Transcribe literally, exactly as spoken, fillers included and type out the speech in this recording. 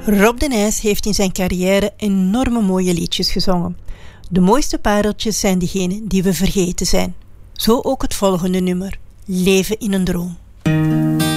Rob de Nijs heeft in zijn carrière enorme mooie liedjes gezongen. De mooiste pareltjes zijn diegenen die we vergeten zijn. Zo ook het volgende nummer, Leven in een droom.